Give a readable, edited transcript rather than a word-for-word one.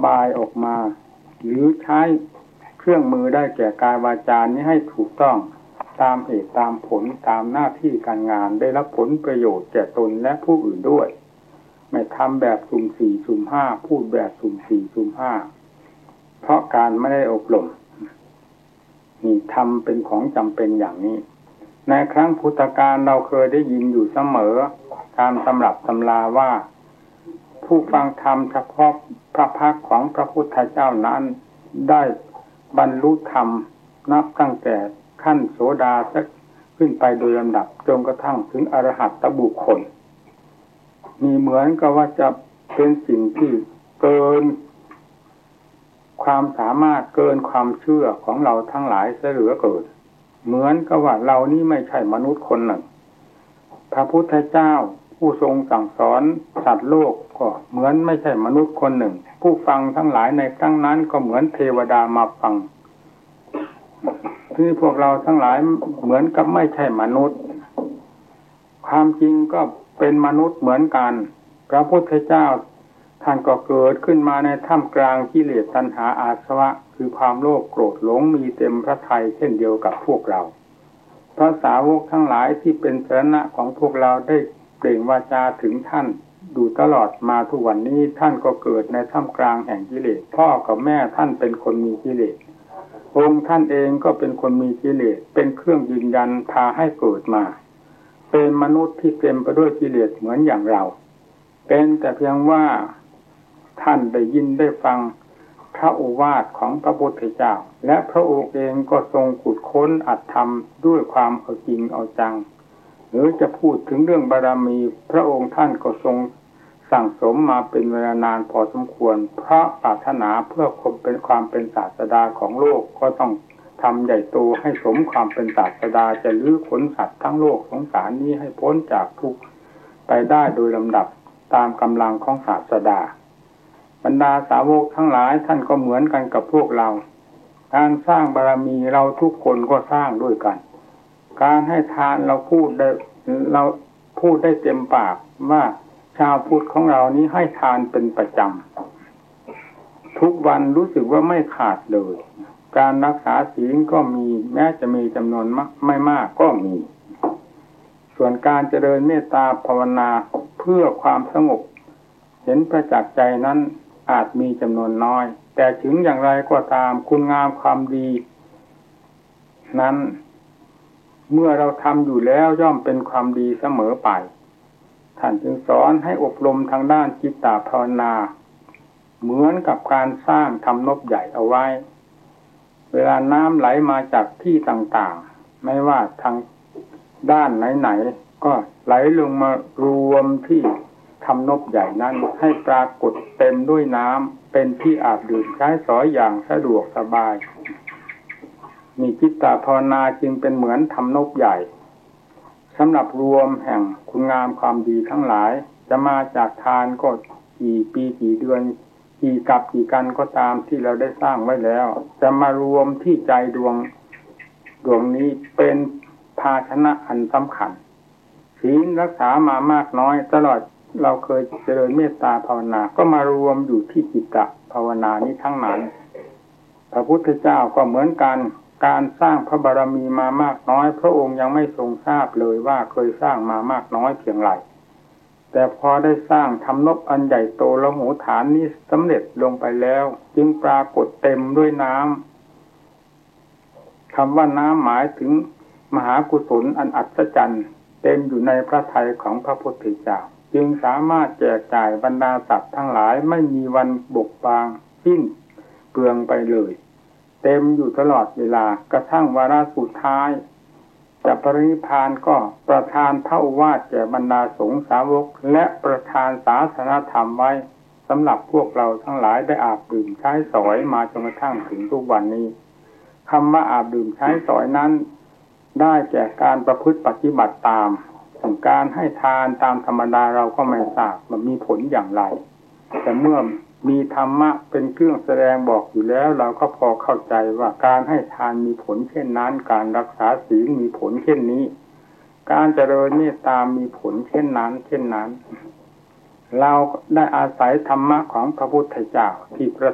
บายออกมาหรือใช้เครื่องมือได้แก่กายวาจานี้ให้ถูกต้องตามเหตุตามผลตามหน้าที่การงานได้รับผลประโยชน์แก่ตนและผู้อื่นด้วยไม่ทำแบบสุ่มสี่สุ่มห้าพูดแบบสุ่มสี่สุ่มห้าเพราะการไม่ได้อบรมนี่ทำเป็นของจำเป็นอย่างนี้ในครั้งพุทธกาลเราเคยได้ยินอยู่เสมอตามตำรับตำราว่าผู้ฟังธรรมเฉพาะพระพักตร์ของพระพุทธเจ้านั้นได้บรรลุธรรมนับตั้งแต่ขั้นโสดาขึ้นไปโดยลำดับจนกระทั่งถึงอรหัตตบุคคลมีเหมือนกับว่าจะเป็นสิ่งที่เกินความสามารถเกินความเชื่อของเราทั้งหลายเสียเหลือเกินเหมือนกับว่าเรานี่ไม่ใช่มนุษย์คนหนึ่งพระพุทธเจ้าผู้ทรงสั่งสอนสัตว์โลกก็เหมือนไม่ใช่มนุษย์คนหนึ่งผู้ฟังทั้งหลายในครั้งนั้นก็เหมือนเทวดามาฟังที่พวกเราทั้งหลายเหมือนกับไม่ใช่มนุษย์ความจริงก็เป็นมนุษย์เหมือนกันพระพุทธเจ้าท่านก็เกิดขึ้นมาในท่ามกลางกิเลสตัณหาอาสวะคือความโลภโกรธหลงมีเต็มพระทัยเช่นเดียวกับพวกเราพระสาวกทั้งหลายที่เป็นสรณะของพวกเราได้เปล่งวาจาถึงท่านดูตลอดมาทุกวันนี้ท่านก็เกิดในท่ามกลางแห่งกิเลสพ่อกับแม่ท่านเป็นคนมีกิเลสองค์ท่านเองก็เป็นคนมีกิเลสเป็นเครื่องยืนยันพาให้เกิดมาเป็นมนุษย์ที่เต็มไปด้วยกิเลสเหมือนอย่างเราเป็นแต่เพียงว่าท่านได้ยินได้ฟังพระโอวาทของพระพุทธเจ้าและพระองค์เองก็ทรงขุดค้นอัตธรรมด้วยความเอาจริงเอาจังหรือจะพูดถึงเรื่องบารมีพระองค์ท่านก็ทรงสั่งสมมาเป็นเวลานานพอสมควรเพราะปรารถนาเพื่อความเป็นศาสดาของโลกก็ต้องทำใหญ่โตให้สมความเป็นศาสดาจะลื้อขนสัตว์ทั้งโลกสงสารนี้ให้พ้นจากทุกข์ไปได้โดยลำดับตามกำลังของศาสดาบรรดาสาวกทั้งหลายท่านก็เหมือนกันกับพวกเราการสร้างบารมีเราทุกคนก็สร้างด้วยกันการให้ทานเราพูดได้เต็มปากว่าชาวพุทธของเรานี้ให้ทานเป็นประจำทุกวันรู้สึกว่าไม่ขาดเลยการรักษาศีลก็มีแม้จะมีจำนวนไม่มากก็มีส่วนการเจริญเมตตาภาวนาเพื่อความสงบเห็นประจักษ์ใจนั้นอาจมีจำนวนน้อยแต่ถึงอย่างไรก็ตามคุณงามความดีนั้นเมื่อเราทำอยู่แล้วย่อมเป็นความดีเสมอไปท่านจึงสอนให้อบรมทางด้านจิตตภาวนาเหมือนกับการสร้างทำนบใหญ่เอาไว้เวลาน้ำไหลมาจากที่ต่างๆไม่ว่าทางด้านไหนๆก็ไหลลงมารวมที่ทำนบใหญ่นั้นให้ปรากฏเต็มด้วยน้ำเป็นที่อาบดื่มใช้สอยอย่างสะดวกสบายมีจิตตภาวนาจึงเป็นเหมือนทำนบใหญ่สำหรับรวมแห่งคุณงามความดีทั้งหลายจะมาจากทานก็กี่ปีกี่เดือนกี่กับกี่กันก็ตามที่เราได้สร้างไว้แล้วจะมารวมที่ใจดวงนี้เป็นภาชนะอันสำคัญศีลรักษามามากน้อยตลอดเราเคยเจริญเมตตาภาวนาก็มารวมอยู่ที่จิตตภาวนานี้ทั้งนั้นพระพุทธเจ้าก็เหมือนกันการสร้างพระบารมีมามากน้อยพระองค์ยังไม่ทรงทราบเลยว่าเคยสร้างมามากน้อยเพียงไรแต่พอได้สร้างทำนบอันใหญ่โตละโหฐานนี้สำเร็จลงไปแล้วจึงปรากฏเต็มด้วยน้ำคำว่าน้ำหมายถึงมหากุศลอันอัศจรรย์เต็มอยู่ในพระทัยของพระพุทธเจ้าจึงสามารถแจกจ่ายบรรดาสัตว์ทั้งหลายไม่มีวันบกบางสิ้นเปลืองไปเลยเต็มอยู่ตลอดเวลากระทั่งวาระสุดท้ายจะปรินิพพานก็ประทานพระโอวาทแก่บรรดาสงฆ์สาวกและประทานศาสนธรรมไว้สำหรับพวกเราทั้งหลายได้อาบดื่มใช้สอยมาจนกระทั่งถึงทุกวันนี้คำว่าอาบดื่มใช้สอยนั้นได้แก่การประพฤติปฏิบัติตามการให้ทานตามธรรมดาเราก็ไม่ทราบมันมีผลอย่างไรแต่เมื่อมีธรรมะเป็นเครื่องแสดงบอกอยู่แล้วเราก็พอเข้าใจว่าการให้ทานมีผลเช่นนั้นการรักษาศีลมีผลเช่นนี้การเจริญเมตตามีผลเช่นนั้นเราได้อาศัยธรรมะของพระพุทธเจ้าที่ประ